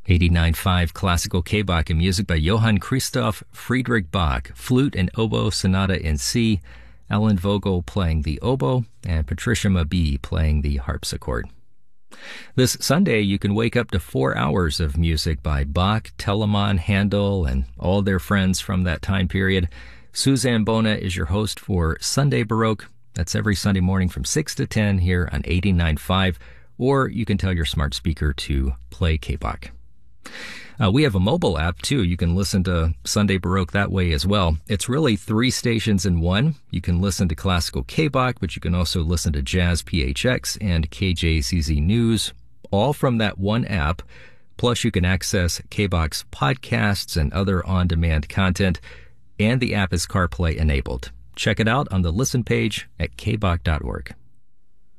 89.5 Classical K-Bach and music by Johann Christoph Friedrich Bach, flute and oboe sonata in C, Alan Vogel playing the oboe, and Patricia Mabee playing the harpsichord. This Sunday, you can wake up to 4 hours of music by Bach, Telemann, Handel, and all their friends from that time period. Suzanne Bona is your host for Sunday Baroque. That's every Sunday morning from 6 to 10 here on 89.5, or you can tell your smart speaker to play K-Bach. We have a mobile app, too. You can listen to Sunday Baroque that way as well. It's really 3 stations in one. You can listen to classical K-Bach, but you can also listen to Jazz PHX and KJZZ News, all from that one app. Plus, you can access K-Bach's podcasts and other on-demand content, and the app is CarPlay enabled. Check it out on the listen page at kbach.org.